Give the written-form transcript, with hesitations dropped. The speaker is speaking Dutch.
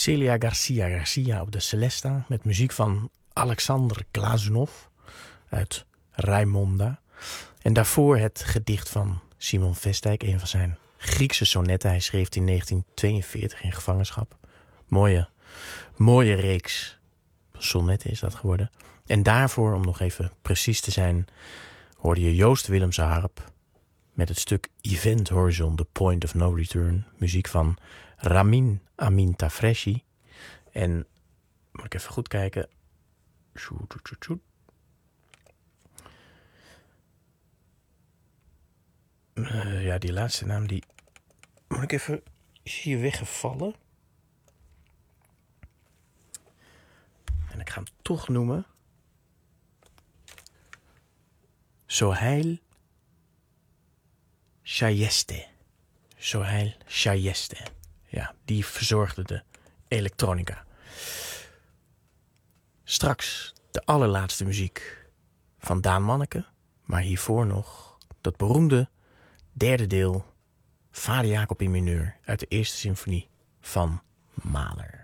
Celia Garcia op de Celesta met muziek van Alexander Glazunov uit Raimonda. En daarvoor het gedicht van Simon Vestdijk, een van zijn Griekse sonnetten. Hij schreef in 1942 in gevangenschap. Mooie reeks sonnetten is dat geworden. En daarvoor, om nog even precies te zijn, hoorde je Joost Willemse harp met het stuk Event Horizon, The Point of No Return. Muziek van Ramin Amin Tafreshi. En moet ik even goed kijken. Ja, die laatste naam die moet ik even, is hier weggevallen. En ik ga hem toch noemen. Sohail Shayeste. Sohail Shayeste. Ja, die verzorgde de elektronica. Straks de allerlaatste muziek van Daan Manneke. Maar hiervoor nog dat beroemde derde deel, Vader Jacob in mineur uit de eerste symfonie van Mahler.